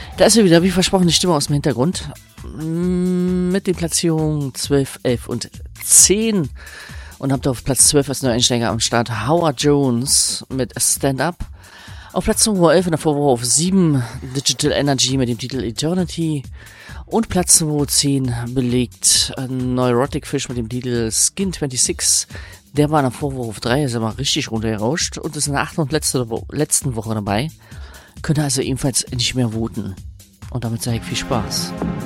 Da ist ja wieder, wie versprochen, die Stimme aus dem Hintergrund. Mit den Platzierungen 12, 11 und 10. Und habt auf Platz 12 als Neueinsteiger am Start Howard Jones mit Stand Up. Auf Platz Nummer 11 in der Vorwoche auf 7 Digital Energy mit dem Titel Eternity. Und Platz Nummer 10 belegt Neurotic Fish mit dem Titel Skin 26. Der war in der Vorwoche auf 3, ist aber richtig runtergerauscht und ist in der 8. und letzten Woche dabei. Könnt ihr also ebenfalls nicht mehr voten. Und damit sage ich viel Spaß.